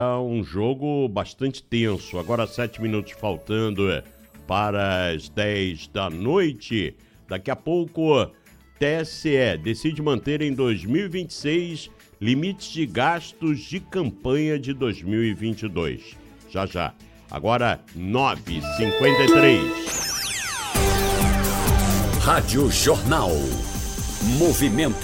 Um jogo bastante tenso. Agora 7 minutos faltando para as 10 da noite. Daqui a pouco, TSE decide manter em 2026 limites de gastos de campanha de 2022. Já já. Agora 9h53. Rádio Jornal. Movimento.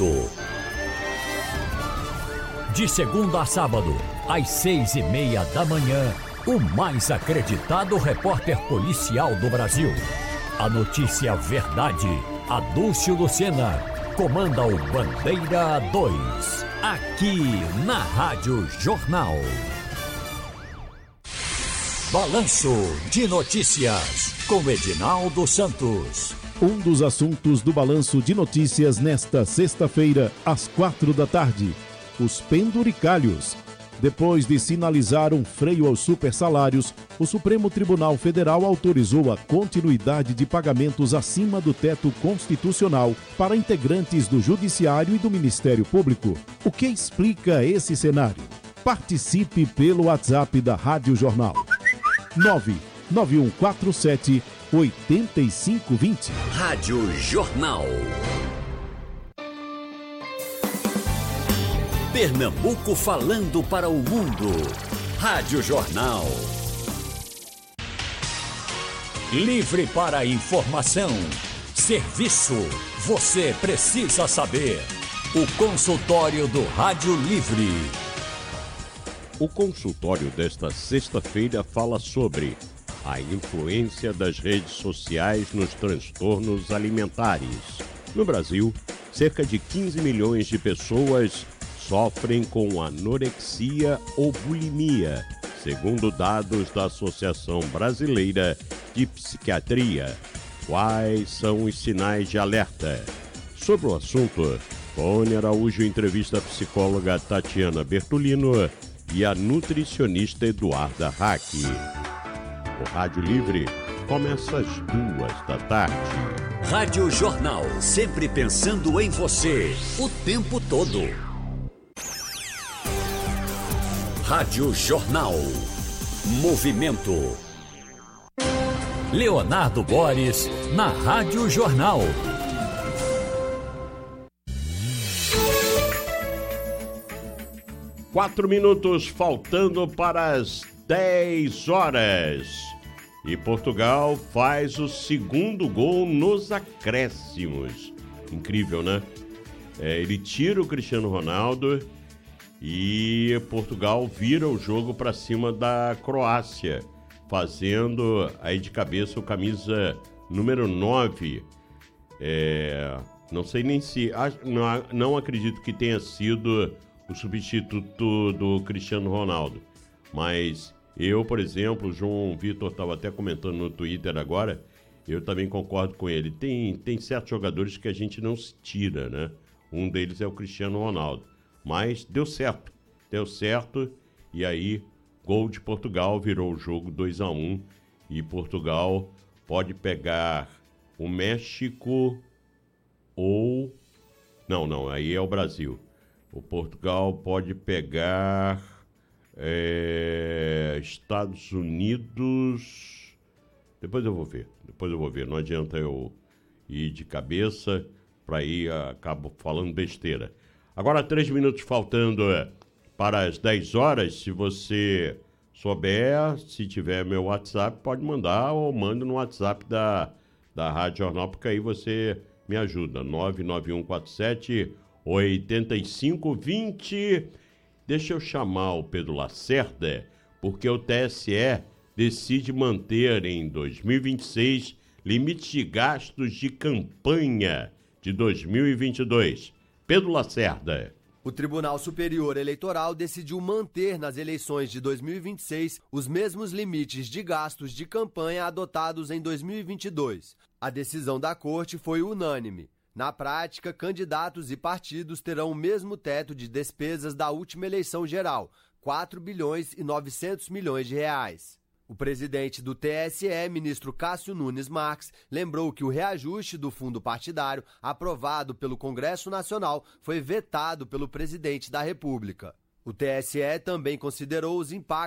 De segunda a sábado, às 6h30 da manhã, o mais acreditado repórter policial do Brasil. A notícia verdade, Adúlcio Lucena, comanda o Bandeira 2, aqui na Rádio Jornal. Balanço de Notícias, com Edinaldo Santos. Um dos assuntos do Balanço de Notícias nesta sexta-feira, às 4h, os penduricalhos. Depois de sinalizar um freio aos supersalários, o Supremo Tribunal Federal autorizou a continuidade de pagamentos acima do teto constitucional para integrantes do Judiciário e do Ministério Público. O que explica esse cenário? Participe pelo WhatsApp da Rádio Jornal. 99147-8520. Rádio Jornal. Pernambuco falando para o mundo. Rádio Jornal. Livre para informação. Serviço. Você precisa saber. O consultório do Rádio Livre. O consultório desta sexta-feira fala sobre a influência das redes sociais nos transtornos alimentares. No Brasil, cerca de 15 milhões de pessoas sofrem com anorexia ou bulimia, segundo dados da Associação Brasileira de Psiquiatria. Quais são os sinais de alerta? Sobre o assunto, Tony Araújo entrevista a psicóloga Tatiana Bertolino e a nutricionista Eduarda Hack. O Rádio Livre começa às 14h. Rádio Jornal, sempre pensando em você, o tempo todo. Rádio Jornal. Movimento. Leonardo Boris, na Rádio Jornal. Quatro minutos faltando para as 10 horas. E Portugal faz o segundo gol nos acréscimos. Incrível, né? Ele tira o Cristiano Ronaldo e Portugal vira o jogo para cima da Croácia, fazendo aí de cabeça o camisa número 9. Não sei nem se... Não acredito que tenha sido o substituto do Cristiano Ronaldo. Mas eu, por exemplo, o João Vitor estava até comentando no Twitter agora, eu também concordo com ele. Tem certos jogadores que a gente não se tira, né? Um deles é o Cristiano Ronaldo. Mas deu certo, e aí gol de Portugal, virou o jogo 2-1, e Portugal pode pegar o México ou... Não, aí é o Brasil. O Portugal pode pegar Estados Unidos... Depois eu vou ver, não adianta eu ir de cabeça, para aí acabo falando besteira. Agora 3 minutos faltando para as 10 horas. Se você souber, se tiver meu WhatsApp, pode mandar ou manda no WhatsApp da Rádio Jornal, porque aí você me ajuda. 99147-8520. Deixa eu chamar o Pedro Lacerda, porque o TSE decide manter em 2026 limites de gastos de campanha de 2022. Pedro Lacerda. O Tribunal Superior Eleitoral decidiu manter nas eleições de 2026 os mesmos limites de gastos de campanha adotados em 2022. A decisão da Corte foi unânime. Na prática, candidatos e partidos terão o mesmo teto de despesas da última eleição geral, 4 bilhões e 900 milhões de reais. O presidente do TSE, ministro Cássio Nunes Marques, lembrou que o reajuste do fundo partidário, aprovado pelo Congresso Nacional, foi vetado pelo presidente da República. O TSE também considerou os impactos